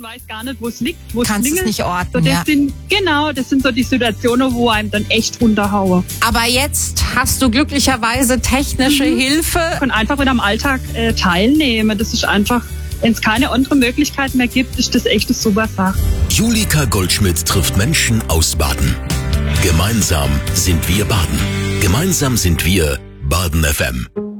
weiß gar nicht, wo es liegt, wo es Kannst klingelt. es nicht orten, so, das sind so die Situationen, wo einem dann echt runterhaue. Aber jetzt hast du glücklicherweise technische Hilfe. Und einfach wieder am Alltag teilnehmen. Das ist einfach, wenn es keine andere Möglichkeit mehr gibt, ist das echt eine super Sache. Julika Goldschmidt trifft Menschen aus Baden. Gemeinsam sind wir Baden. Gemeinsam sind wir Baden FM.